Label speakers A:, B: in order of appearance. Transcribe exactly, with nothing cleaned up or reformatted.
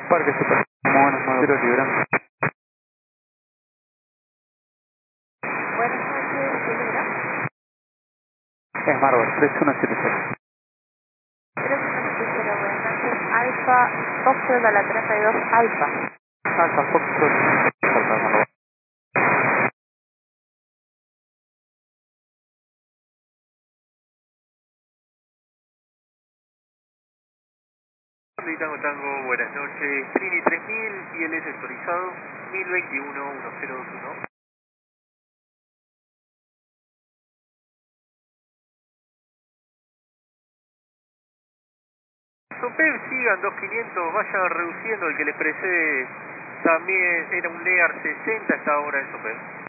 A: Parque Super. Buenas noches, Libran.
B: Buenas noches, ¿quién era?
A: Es Marvel, tres uno siete cero.
B: tres uno siete cero, buenas noches. Alfa, Foxtrot a la treinta y dos, Alfa.
A: Alfa Foxtrot. Alfa Marvel.
C: Tango Tango, buenas noches. Trini tres mil, I L S actualizado, mil veintiuno, diez veintiuno. Sopel sigan dos quinientos, vayan reduciendo el que les precede. También era un Lear sesenta esta hora en Sopel.